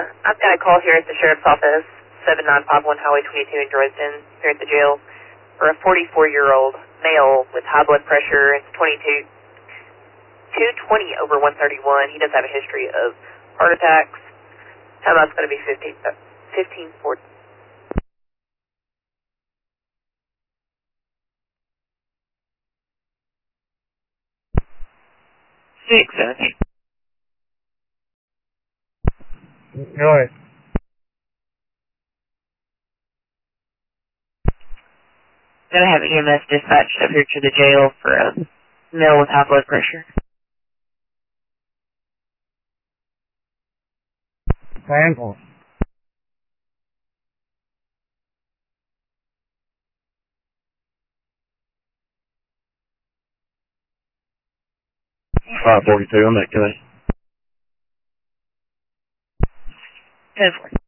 I've got a call here at the Sheriff's Office, 7951 Highway 22 in Dresden, here at the jail, for a 44-year-old male with high blood pressure. It's 220/131. He does have a history of heart attacks. Time out's going to be 15:40. 6. Go ahead. Gonna have EMS dispatched up here to the jail for a male with high blood pressure. Handful. $542 on that today. 10-4.